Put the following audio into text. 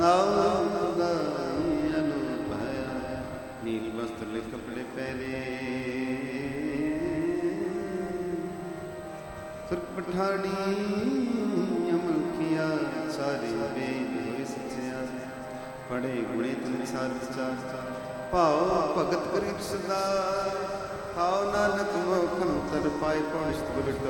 ਨਾਉ ਅਨੂਪ ਹੈ। ਨੀਲ ਵਸਤਰ ਕੱਪੜੇ ਪਹਿਰੇ ਤੁਰਕ ਪਠਾਣੀ ਅਮਲ ਕੀਆ ਸਾਰੇ ਵੇਦ ਹੋਏ ਸੱਚਿਆ। ਪੜੇ ਗੁਣੇ ਤੁਮ ਸਾਰ ਵਿਚਾਰ ਭਾਉ ਭਗਤ ਕਰੀ ਸਦਾ। ਹਾਉ ਨਾਨਕ ਮੋਖਨ ਤਰ ਪਾਏ ਪਹੁੰਚਤ ਗੁਰ